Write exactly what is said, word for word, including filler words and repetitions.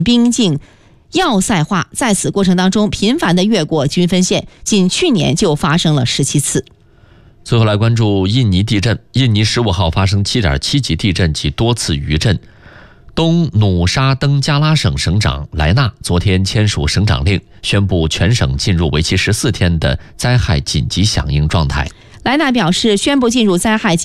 边境要塞化，在此过程当中频繁地越过均分线，仅去年就发生了十七次。 最后来关注印尼地震，印尼十五号发生 七点七 级地震及多次余震。东努沙登加拉省省长莱纳昨天签署省长令，宣布全省进入为期十四天的灾害紧急响应状态。 莱纳表示，宣布进入灾害